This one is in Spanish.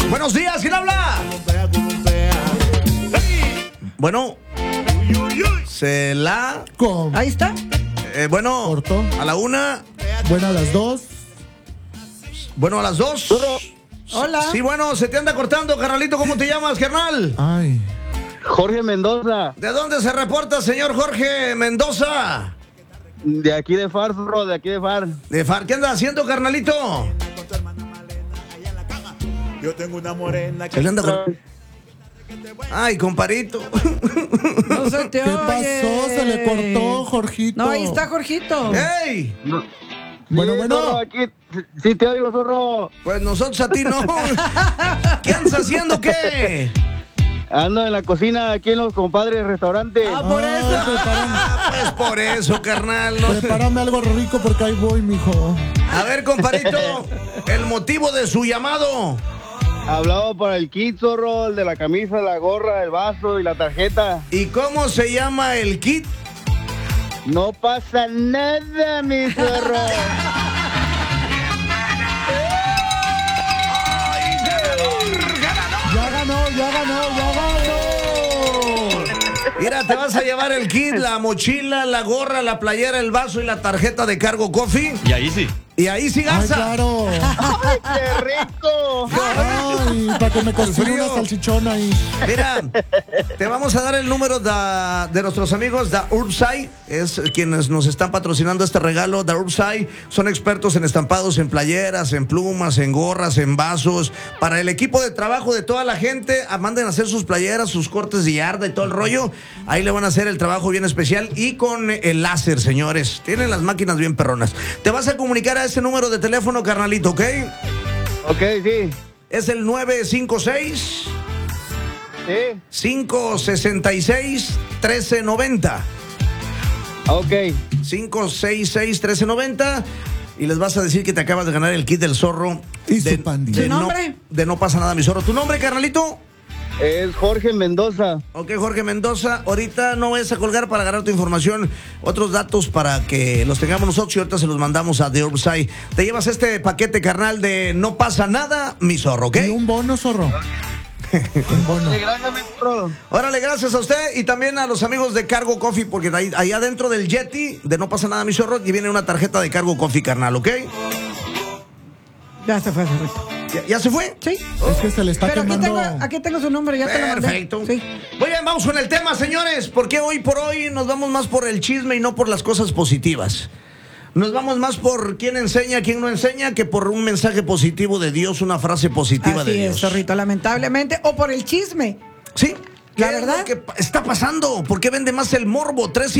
Buenos días, ¿quién habla? Bueno, se la... ¿Cómo? Ahí está. Bueno, Corto. a la 1. Bueno, a las 2. Bueno, a las 2. Hola. Sí, bueno, se te anda cortando, carnalito. ¿Cómo te llamas, carnal? Ay. Jorge Mendoza, ¿De dónde se reporta, señor Jorge Mendoza? de aquí de FAR, bro, de aquí de FAR. De FAR, ¿qué andas haciendo, carnalito? Yo tengo una morena Se le anda con... Ay, comparito. No se te ¿Qué oye. pasó? Se le cortó, Jorgito. No, ahí está Jorgito. ¡Ey! Bueno, Sí, bueno. zorro, aquí, sí te oigo, zorro. Pues nosotros a ti no. ¿Qué andas haciendo, qué? Ando en la cocina aquí en los compadres restaurantes. Por eso. Pues por eso, carnal. no- Prepárame algo rico porque ahí voy, mijo. A ver, comparito, el motivo de su llamado. Hablaba para el kit, zorro, el de la camisa, la gorra, el vaso y la tarjeta. ¿Y cómo se llama el kit? No pasa nada, mi zorro. Ya ganó, ya ganó, ya ganó. Mira, te vas a llevar el kit, la mochila, la gorra, la playera, el vaso y la tarjeta de Cargo Coffee. Y ahí sí. Y ahí sí Ay, gasta. claro. ¡Ay, qué rico! Ay, para que me cocine frío. una salchichona ahí. Mira, te vamos a dar el número de nuestros amigos de Urbside. Es quienes nos están patrocinando este regalo. The Urbside son expertos en estampados, en playeras, en plumas, en gorras, en vasos. Para el equipo de trabajo de toda la gente, manden a hacer sus playeras, sus cortes de yarda y todo el rollo. Ahí le van a hacer el trabajo bien especial y con el láser, señores. Tienen las máquinas bien perronas. Te vas a comunicar a ese número de teléfono, carnalito, ¿ok? Ok, sí. Es el 956 Sí. 566-1390. Ok. 566-1390. Y les vas a decir que te acabas de ganar el kit del zorro. Y su pandilla. ¿Tu nombre? De no pasa nada, mi zorro. ¿Tu nombre, carnalito? Es Jorge Mendoza. Ok, Jorge Mendoza. Ahorita no vayas a colgar para agarrar tu información. Otros datos para que los tengamos nosotros y ahorita se los mandamos a The Urbside. Te llevas este paquete, carnal, de no pasa nada, mi zorro, ¿ok? Y un bono, zorro. Un bono. Sí, gracias, mi zorro. Órale, gracias a usted y también a los amigos de Cargo Coffee, porque ahí adentro del Yeti, de no pasa nada, mi zorro, y viene una tarjeta de Cargo Coffee, carnal, ¿ok? Ya se fue hace rato. ¿Ya se fue? Sí. Es que se le está Pero quemando. aquí tengo su nombre, ya te lo mandé. Perfecto. Sí. Muy bien, vamos con el tema, señores, porque hoy por hoy nos vamos más por el chisme y no por las cosas positivas. Nos vamos más por quién enseña, quién no enseña, que por un mensaje positivo de Dios, una frase positiva Así de es, Dios. zorrito, lamentablemente. O por el chisme. Sí. La ¿Qué es verdad. lo que está pasando? ¿Por qué vende más el morbo?